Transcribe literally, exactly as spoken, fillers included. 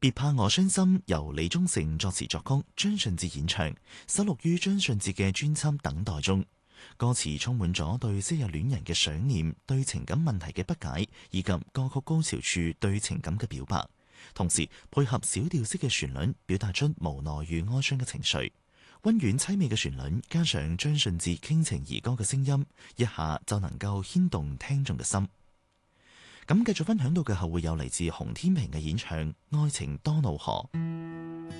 別怕我傷心由李宗盛作詞作曲，張信哲演唱，收錄於張信哲嘅專輯《等待》中。歌詞充滿咗對昔日戀人嘅想念、對情感問題嘅不解，以及歌曲高潮處對情感嘅表白。同時配合小調式嘅旋律，表達出無奈與哀傷嘅情緒。溫軟淒美嘅旋律，加上張信哲傾情兒歌嘅聲音，一下就能夠牽動聽眾嘅心。咁繼續分享到嘅後會有嚟自洪天平嘅演唱《愛情多怒河》。